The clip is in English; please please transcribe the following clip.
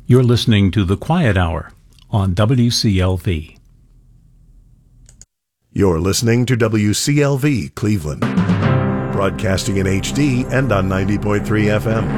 You're listening to The Quiet Hour on WCLV. You're listening to WCLV Cleveland, broadcasting in HD and on 90.3 FM.